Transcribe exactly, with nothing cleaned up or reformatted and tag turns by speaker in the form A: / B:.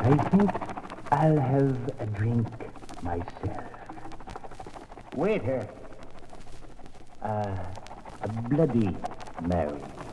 A: I think I'll have a drink myself.
B: Waiter.
A: Uh, a Bloody Mary.